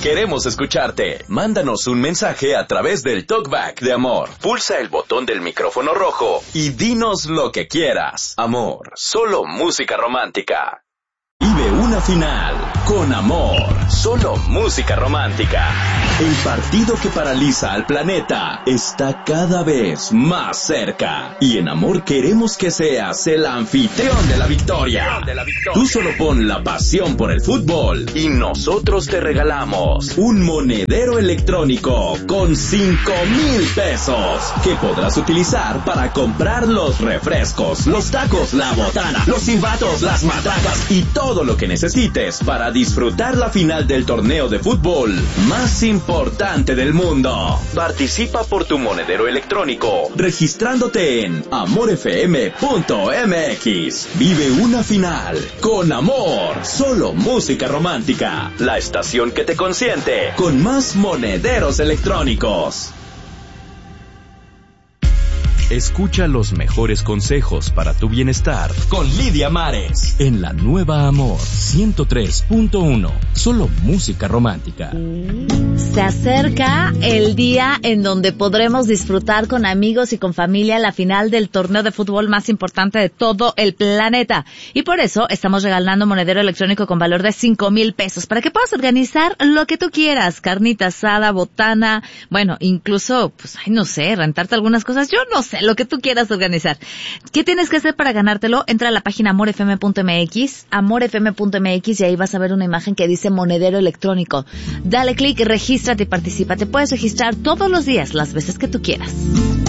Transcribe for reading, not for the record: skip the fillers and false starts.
Queremos escucharte. Mándanos un mensaje a través del TalkBack de Amor. Pulsa el botón del micrófono rojo y dinos lo que quieras. Amor, solo música romántica. Vive una final con Amor, solo música romántica. El partido que paraliza al planeta está cada vez más cerca. Y en Amor queremos que seas el anfitrión de la victoria. Tú solo pon la pasión por el fútbol y nosotros te regalamos un monedero electrónico con 5,000 pesos que podrás utilizar para comprar los refrescos, los tacos, la botana, los silbatos, las matracas y todo lo que necesites para disfrutar la final del torneo de fútbol más importante del mundo. Participa por tu monedero electrónico registrándote en amorfm.mx. Vive una final con Amor, solo música romántica. La estación que te consiente con más monederos electrónicos. Escucha los mejores consejos para tu bienestar con Lidia Mares en la nueva Amor 103.1. Solo música romántica. Se acerca el día en donde podremos disfrutar con amigos y con familia la final del torneo de fútbol más importante de todo el planeta. Y por eso estamos regalando monedero electrónico con valor de 5,000 pesos para que puedas organizar lo que tú quieras. Carnita asada, botana, bueno, incluso, pues, no sé, rentarte algunas cosas. Yo no sé, lo que tú quieras organizar. ¿Qué tienes que hacer para ganártelo? Entra a la página amorfm.mx, amorfm.mx, y ahí vas a ver una imagen que dice monedero electrónico. Dale clic, regístrate y participa. Te puedes registrar todos los días, las veces que tú quieras.